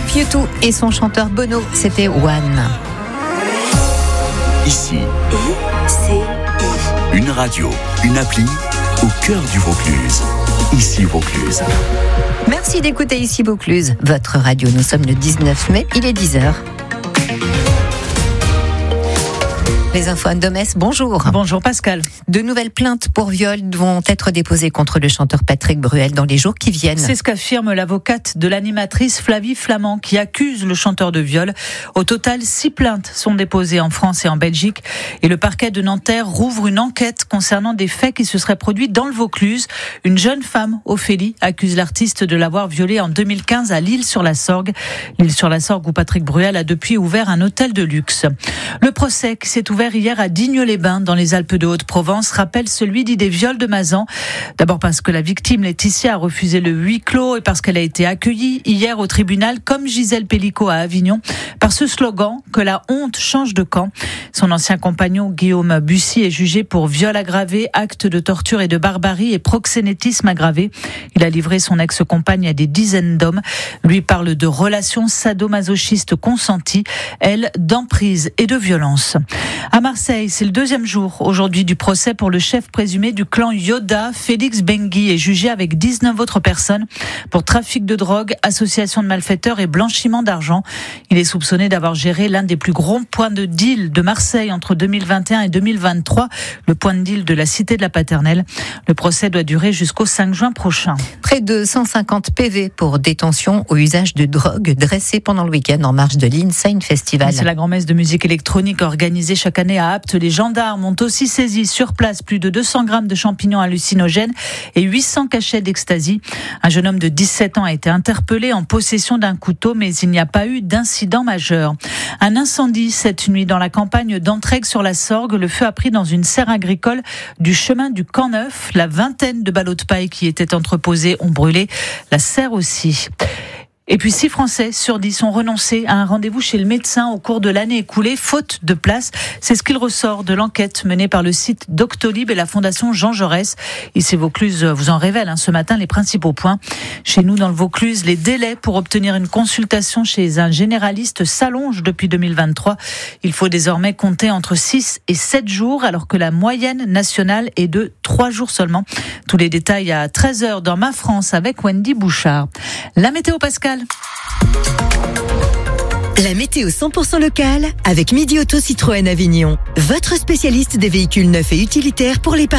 Groupe U2 et son chanteur Bono, c'était One. Ici, une radio, une appli au cœur du Vaucluse. Ici Vaucluse. Merci d'écouter Ici Vaucluse, votre radio. Nous sommes le 19 mai, il est 10h. Les infos Anne Domès, bonjour. Bonjour Pascal. De nouvelles plaintes pour viol vont être déposées contre le chanteur Patrick Bruel dans les jours qui viennent. C'est ce qu'affirme l'avocate de l'animatrice Flavie Flamand qui accuse le chanteur de viol. Au total, 6 plaintes sont déposées en France et en Belgique. Et le parquet de Nanterre rouvre une enquête concernant des faits qui se seraient produits dans le Vaucluse. Une jeune femme, Ophélie, accuse l'artiste de l'avoir violée en 2015 à l'Île-sur-la-Sorgue. L'Île-sur-la-Sorgue où Patrick Bruel a depuis ouvert un hôtel de luxe. Le procès qui s'est ouvert hier à Digne-les-Bains dans les Alpes de Haute-Provence rappelle celui dit des viols de Mazan. D'abord parce que la victime Laetitia a refusé le huis clos et parce qu'elle a été accueillie hier au tribunal comme Gisèle Pellicot à Avignon par ce slogan que la honte change de camp. Son ancien compagnon Guillaume Bussy est jugé pour viol aggravé, acte de torture et de barbarie et proxénétisme aggravé. Il a livré son ex-compagne à des dizaines d'hommes. Lui parle de relations sadomasochistes consenties, elle d'emprise et de violence. À Marseille, c'est le 2e jour aujourd'hui du procès pour le chef présumé du clan Yoda. Félix Benguy est jugé avec 19 autres personnes pour trafic de drogue, association de malfaiteurs et blanchiment d'argent. Il est soupçonné d'avoir géré l'un des plus gros points de deal de Marseille entre 2021 et 2023, le point de deal de la cité de la Paternelle. Le procès doit durer jusqu'au 5 juin prochain. Près de 150 PV pour détention au usage de drogue dressés pendant le week-end en marge de l'Insane Festival. C'est la grand-messe de musique électronique organisée chaque année à Apt. Les gendarmes ont aussi saisi sur place plus de 200 grammes de champignons hallucinogènes et 800 cachets d'ecstasy. Un jeune homme de 17 ans a été interpellé en possession d'un couteau, mais il n'y a pas eu d'incident majeur. Un incendie cette nuit dans la campagne d'Entraigues-sur-la-Sorgue. Le feu a pris dans une serre agricole du chemin du Camp Neuf. La vingtaine de ballots de paille qui étaient entreposés ont brûlé. La serre aussi. Et puis 6 Français sur 10 ont renoncé à un rendez-vous chez le médecin au cours de l'année écoulée, faute de place. C'est ce qu'il ressort de l'enquête menée par le site Doctolib et la Fondation Jean Jaurès. Ici Vaucluse vous en révèle ce matin les principaux points. Chez nous, dans le Vaucluse, les délais pour obtenir une consultation chez un généraliste s'allongent depuis 2023. Il faut désormais compter entre 6 et 7 jours, alors que la moyenne nationale est de 3 jours seulement. Tous les détails à 13h dans Ma France avec Wendy Bouchard. La météo, Pascal. La météo 100% locale avec Midi Auto Citroën Avignon. Votre spécialiste des véhicules neufs et utilitaires pour les particuliers.